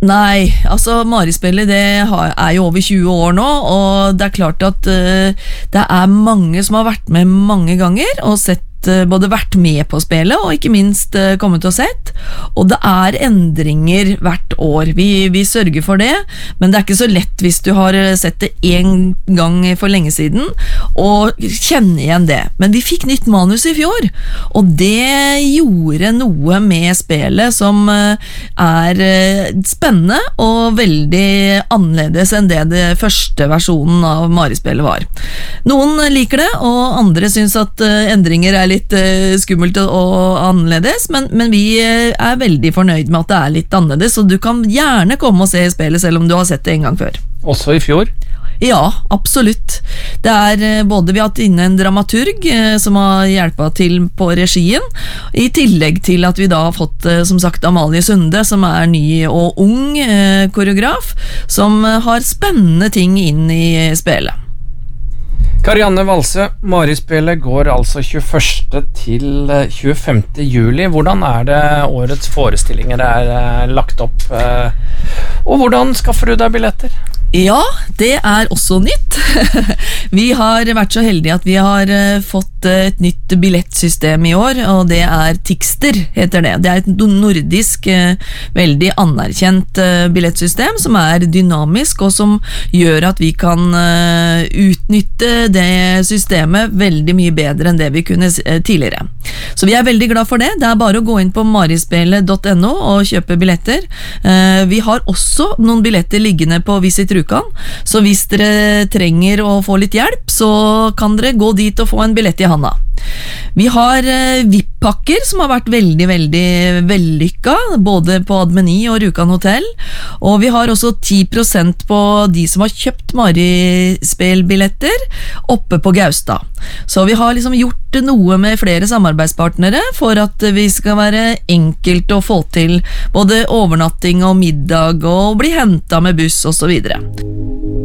Nei, altså Marispillet er jo over 20 år nå, og det er klart at det er mange som har vært med mange ganger og både vært med på spillet og ikke minst kommet og sett, og det er endringer hvert år. Vi sørger for det, men det er ikke så lett hvis du har sett det en gang for lenge siden og kjenner igjen det. Men vi fikk nytt manus i fjor, og det gjorde noe med spillet som er spennende og veldig annerledes enn det første versjonen av Marispillet var. Noen liker det, og andre synes at endringer er litt skummelt og annerledes, men vi er veldig fornøyd med at det er litt annerledes, så du kan gjerne komme og se spillet selv om du har sett det en gang før. Også i fjor? Ja, absolutt. Det er både vi har hatt inne en dramaturg som har hjulpet til på regien, i tillegg til at vi da har fått, som sagt, Amalie Sunde, som er ny og ung koreograf, som har spennende ting inn i spillet. Karianne Valse, Marispillet går altså 21. til 25. juli. Hvordan er det årets forestillinger er lagt opp, og hvordan skaffer du deg billetter? Ja, det er også nytt. Vi har vært så heldige at vi har fått et nytt billettsystem i år, og det er Tixter, heter det. Det er et nordisk, veldig anerkjent billettsystem som er dynamisk, og som gjør at vi kan utnytte det systemet veldig mye bedre enn det vi kunne tidligere. Så vi er veldig glad for det. Det er bare å gå inn på marispillet.no og kjøpe billetter. Vi har også noen billetter liggende på Visit Rjukan, så hvis dere trenger å få litt hjelp, så kan dere gå dit og få en billett i handa. Vi har VIP-pakker som har vært veldig, veldig vellykket, både på Admeni og Rjukan Hotel, og vi har også 10% på de som har kjøpt Marispillbilletter oppe på Gaustad. Så vi har liksom gjort noe med flere samarbeidspartnere for at vi skal være enkelt å få til både overnatting og middag og bli hentet med buss og så videre.